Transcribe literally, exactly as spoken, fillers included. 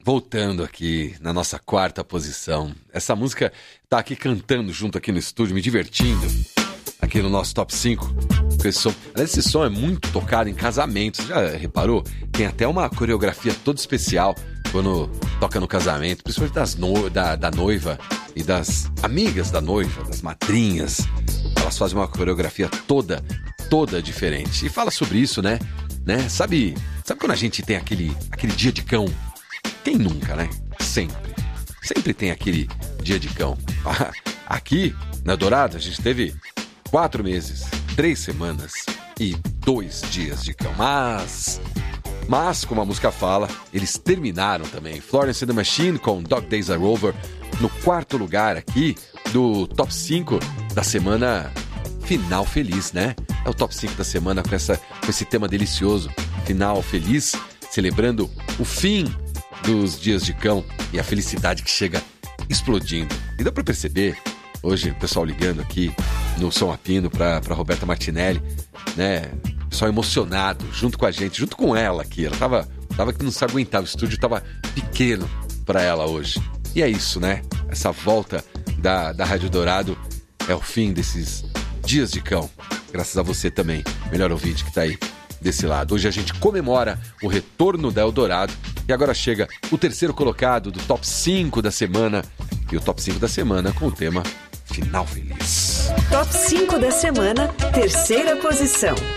Voltando aqui na nossa quarta posição. Essa música tá aqui cantando junto aqui no estúdio, me divertindo. Aqui no nosso top cinco. Esse som, esse som é muito tocado em casamentos. Já reparou? Tem até uma coreografia toda especial quando toca no casamento, principalmente das no, da, da noiva e das amigas da noiva, das madrinhas. Elas fazem uma coreografia toda, toda diferente. E fala sobre isso, né? né? Sabe, sabe quando a gente tem aquele, aquele dia de cão? Quem nunca, né? Sempre. Sempre tem aquele dia de cão. Aqui, na Dourado, a gente teve quatro meses, três semanas e dois dias de cão. Mas, mas, como a música fala, eles terminaram também. Florence and the Machine com Dog Days Are Over no quarto lugar aqui do top cinco da semana Final Feliz, né? É o top cinco da semana com, essa, com esse tema delicioso, Final Feliz, celebrando o fim dos dias de cão e a felicidade que chega explodindo. E dá pra perceber, hoje, o pessoal ligando aqui no Som Apino pra, pra Roberta Martinelli, né? O pessoal emocionado, junto com a gente, junto com ela aqui. Ela tava, tava que não se aguentava, o estúdio tava pequeno pra ela hoje. E é isso, né? Essa volta da, da Rádio Dourado é o fim desses dias de cão. Graças a você também, melhor ouvinte que tá aí desse lado. Hoje a gente comemora o retorno da Eldorado e agora chega o terceiro colocado do top cinco da semana e o top cinco da semana com o tema Final Feliz. Top cinco da semana, terceira posição.